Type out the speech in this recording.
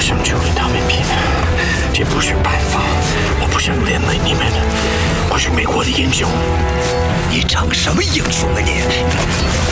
想救你他们命，这不是办法。我不想连累你们，我是美国的英雄。 你逞什么英雄啊你？